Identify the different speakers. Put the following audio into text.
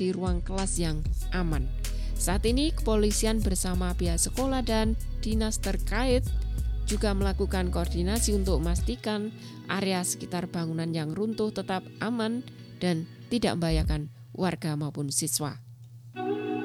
Speaker 1: di ruang kelas yang aman. Saat ini kepolisian bersama pihak sekolah dan dinas terkait juga melakukan koordinasi untuk memastikan area sekitar bangunan yang runtuh tetap aman dan tidak membahayakan warga maupun siswa.